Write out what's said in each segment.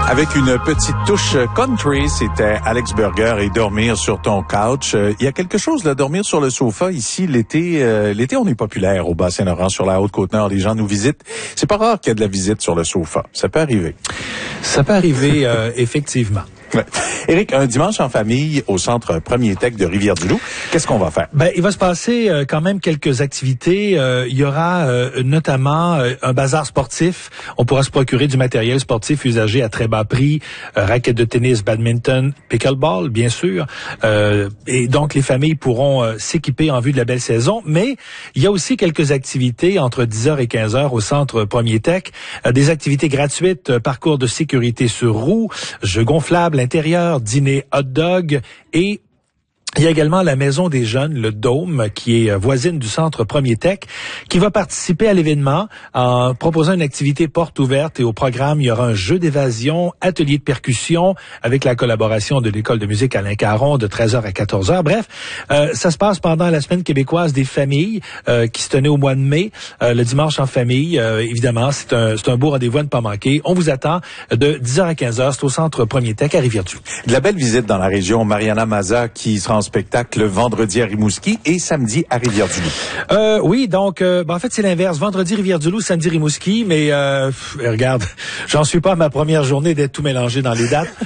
Avec une petite touche country, c'était Alex Burger et Dormir sur ton couch. Il y a quelque chose là, dormir sur le sofa ici l'été. L'été, on est populaire au Bas-Saint-Laurent, sur la Haute-Côte-Nord. Les gens nous visitent. C'est pas rare qu'il y ait de la visite sur le sofa. Ça peut arriver. Ça peut arriver, effectivement. Ouais. Éric, un dimanche en famille au centre Premier Tech de Rivière-du-Loup, qu'est-ce qu'on va faire? Il va se passer quand même quelques activités. Il y aura notamment un bazar sportif. On pourra se procurer du matériel sportif usagé à très bas prix, raquettes de tennis, badminton, pickleball, bien sûr. Et donc, les familles pourront s'équiper en vue de la belle saison. Mais il y a aussi quelques activités entre 10h et 15h au centre Premier Tech. Des activités gratuites, parcours de sécurité sur roue, jeux gonflables, l'intérieur, dîner hot dog et il y a également la Maison des Jeunes, le Dôme, qui est voisine du centre Premier Tech, qui va participer à l'événement en proposant une activité porte ouverte. Et au programme, il y aura un jeu d'évasion, atelier de percussion, avec la collaboration de l'École de musique Alain Caron de 13h à 14h. Bref, ça se passe pendant la Semaine québécoise des familles qui se tenait au mois de mai, le dimanche en famille. Évidemment, c'est un beau rendez-vous à ne pas manquer. On vous attend de 10h à 15h. C'est au centre Premier Tech à Rivière-du-Loup. De la belle visite dans la région. Mariana Maza qui sera en spectacle vendredi à Rimouski et samedi à Rivière-du-Loup. Oui, donc en fait c'est l'inverse. Vendredi Rivière-du-Loup, samedi Rimouski, mais regarde, j'en suis pas à ma première journée d'être tout mélangé dans les dates.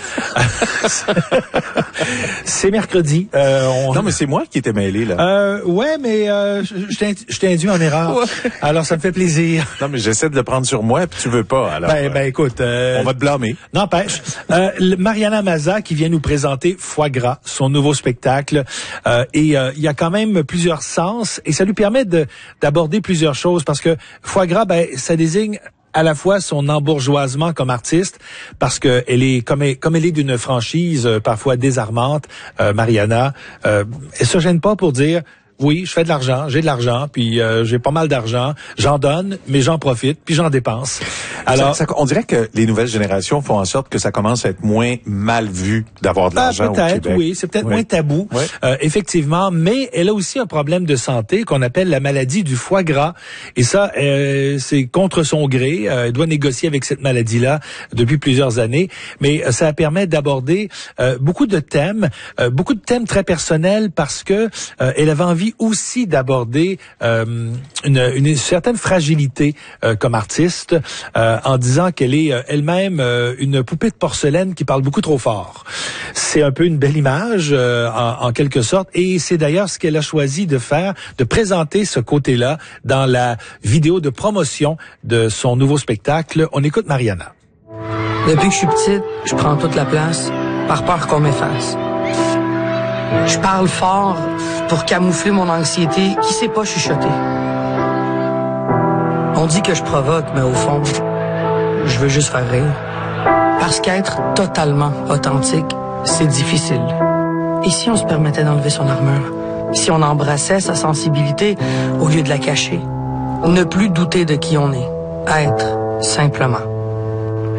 C'est mercredi. Non, mais c'est moi qui étais mêlé là. Ouais, mais je t'ai induit en erreur. Ouais. Alors ça me fait plaisir. Non, mais j'essaie de le prendre sur moi, puis tu veux pas. Alors, écoute, on va te blâmer. N'empêche, Mariana Maza qui vient nous présenter Foie Gras, son nouveau spectacle. Et il y a quand même plusieurs sens et ça lui permet d'aborder plusieurs choses parce que Foie Gras, ça désigne à la fois son embourgeoisement comme artiste, parce que elle est comme elle est d'une franchise parfois désarmante, Mariana, elle se gêne pas pour dire oui, je fais de l'argent, j'ai de l'argent, puis j'ai pas mal d'argent, j'en donne, mais j'en profite, puis j'en dépense. Alors, on dirait que les nouvelles générations font en sorte que ça commence à être moins mal vu d'avoir de l'argent au Québec. Peut-être, oui, c'est peut-être moins tabou, effectivement, mais elle a aussi un problème de santé qu'on appelle la maladie du foie gras, et ça, c'est contre son gré, elle doit négocier avec cette maladie-là depuis plusieurs années, mais ça permet d'aborder beaucoup de thèmes très personnels parce que elle avait envie aussi d'aborder une certaine fragilité comme artiste en disant qu'elle est elle-même une poupée de porcelaine qui parle beaucoup trop fort. C'est un peu une belle image en quelque sorte et c'est d'ailleurs ce qu'elle a choisi de faire, de présenter ce côté-là dans la vidéo de promotion de son nouveau spectacle. On écoute Mariana. Depuis que je suis petite, je prends toute la place par peur qu'on m'efface. Je parle fort pour camoufler mon anxiété qui sait pas chuchoter. On dit que je provoque, mais au fond, je veux juste faire rire. Parce qu'être totalement authentique, c'est difficile. Et si on se permettait d'enlever son armure? Si on embrassait sa sensibilité au lieu de la cacher? Ne plus douter de qui on est. Être, simplement.